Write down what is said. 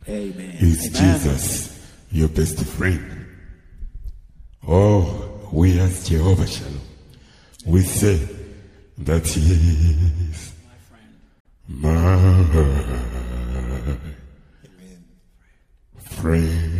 Amen. Is Amen. Jesus your best friend? Oh, we as Jehovah Shalom, we say that he is my friend.